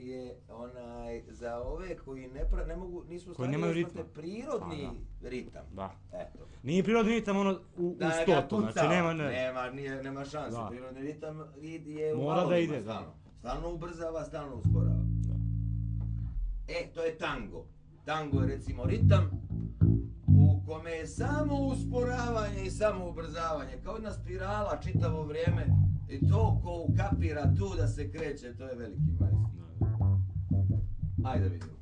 je za ove koji ne mogu, nisu stavili prirodni ritam. Da. Eto. Nije prirodni ritam ono u stotu, znači nema šanse. Prirodni ritam je u mora da ide, stalno ubrzava, stalno usporava. To je tango. Tango je recimo ritam u kome je samo usporavanje i samo ubrzavanje, kao jedna spirala čitavo vrijeme i to ko ukapira tu da se kreće, to je veliki majstor. Ajde vidimo.